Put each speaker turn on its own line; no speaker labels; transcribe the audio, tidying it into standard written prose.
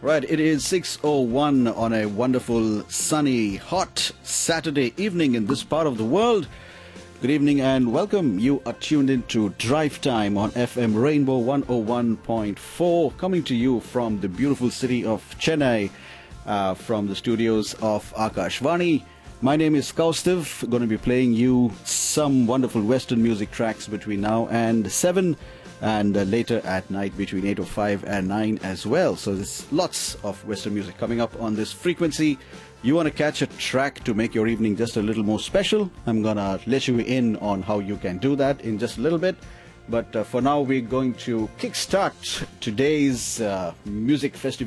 Right, it is 6:01 on a wonderful, sunny, hot Saturday evening in this part of the world. Good evening and welcome. You are tuned in to Drive Time on FM Rainbow 101.4, coming to you from the beautiful city of Chennai, from the studios of Akashvani. My name is Kaustav, going to be playing you some wonderful Western music tracks between now and 7, and later at night between 8:05 and 9 as well. So there's lots of Western music coming up on this frequency. You want to catch a track to make your evening just a little more special? I'm going to let you in on how you can do that in just a little bit. But for now, we're going to kickstart today's music festival